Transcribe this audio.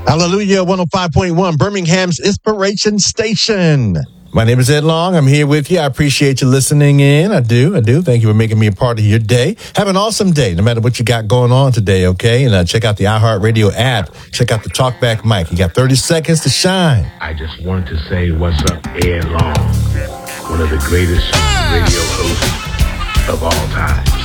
Hallelujah, 105.1, Birmingham's Inspiration Station. My name is Ed Long. I'm here with you. I appreciate you listening in. I do. Thank you for making me a part of your day. Have an awesome day, no matter what you got going on today, okay? And check out the iHeartRadio app. Check out the Talkback mic. You got 30 seconds to shine. I just want to say what's up, Ed Long, one of the greatest radio hosts of all time.